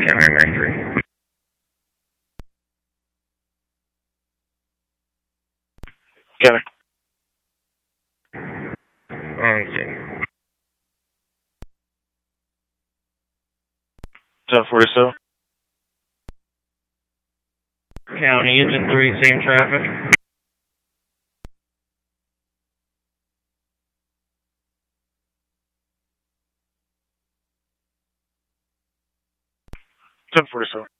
993. Got it. Okay. 1047. County, Engine 3, same traffic. Ten 47.